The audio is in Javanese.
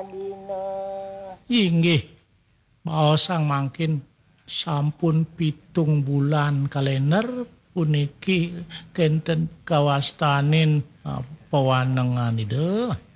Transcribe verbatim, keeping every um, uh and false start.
dina. Inggih. Maosang mangkin sampun pitung bulan kalender puniki kenten kawastanin uh, pewanengan ide.